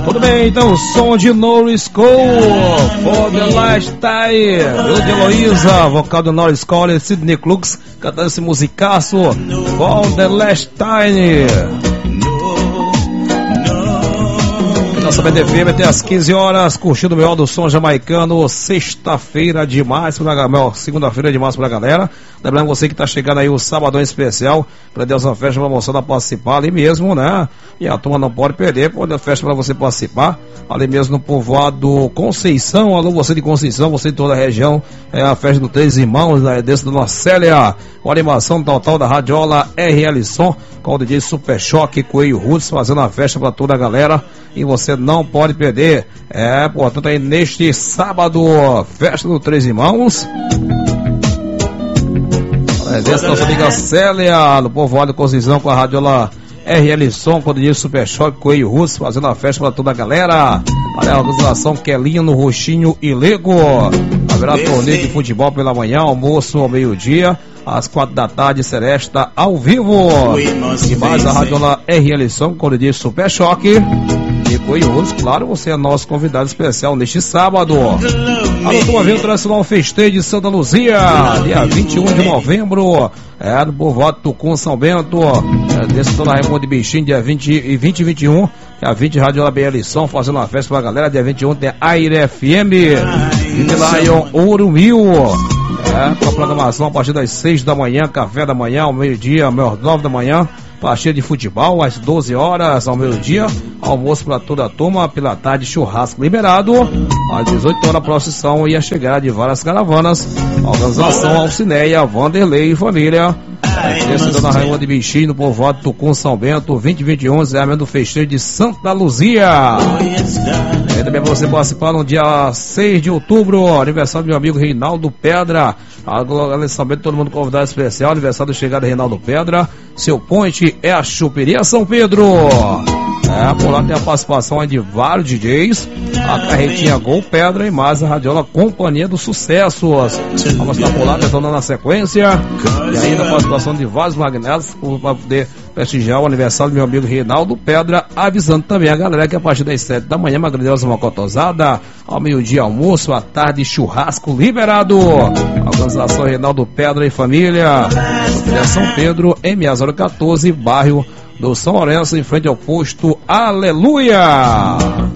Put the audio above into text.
Tudo bem, então, som de Norris Cole, For the Last Time, eu de Heloísa, vocal do Norris Cole, Sidney Clux, cantando esse musicaço, For the Last Time. Nossa BDFM até às 15 horas, curtindo o melhor do som jamaicano, sexta-feira demais, segunda-feira demais pra galera. Lembrando você que tá chegando aí o sabadão especial, pra Deus uma festa, uma moçada participar ali mesmo, né? E a turma não pode perder, pode ter festa pra você participar, ali mesmo no povoado Conceição. Alô, você de Conceição, você de toda a região, é a festa do Três Irmãos, né? Desse da Nossa Célia, com a animação total da Radiola RL Som, com o DJ Super Choque, Coelho Roots, fazendo a festa pra toda a galera, e você não pode perder. Portanto, aí neste sábado, festa do Três Irmãos, dessa nossa amiga Célia, no povoado Conceição, com a Radiola RL Som, com o DJ Super Choque, Coelho Roots, fazendo a festa pra toda a galera. Olha a organização Kelinha no Roxinho e Lego. Haverá torneio de futebol pela manhã, almoço ao meio-dia, às 4 da tarde, Seresta ao vivo. E mais a Radiola RL Som, com o DJ Super Choque e Coelho Roots. Claro, você é nosso convidado especial neste sábado. Alô, do evento nacional Festejo de Santa Luzia, dia 21 de novembro, no povoado Tucum, São Bento, desse Dona Raimundo de Bichinho, dia 20 e 21, dia 20, Radiola BL Som, fazendo uma festa pra galera, dia 21 tem Aire FM, Lion Ouro Mil, com a programação a partir das 6 da manhã, café da manhã, ao meio-dia, às 9 da manhã, partida de futebol às 12 horas ao meio-dia, almoço para toda a turma, pela tarde churrasco liberado, às 18 horas procissão e a chegada de várias caravanas, organização Alcineia, Vanderlei e família, esse Dona Raimunda de Bichinho, no povoado Tucum, São Bento, 2021, encerramento do festejo de Santa Luzia. E também para você participar no dia 6 de outubro, aniversário do meu amigo Reinaldo Pedra, agora São Bento, todo mundo convidado especial, aniversário de chegada de Reinaldo Pedra, seu ponte é a Choperia São Pedro. Por lá tem a participação de vários DJs, a Carretinha Gol Pedra e mais a Radiola Companhia dos Sucessos. Vamos estar por lá, tentando na sequência. E ainda a participação de vários magnetos para poder prestigiar o aniversário do meu amigo Reinaldo Pedra, avisando também a galera que a partir das 7 da manhã, uma grandiosa mocotosada, ao meio-dia almoço, à tarde churrasco liberado. A organização Reinaldo Pedra e família, São Pedro, MA014, bairro do São Lourenço, em frente ao posto Aleluia.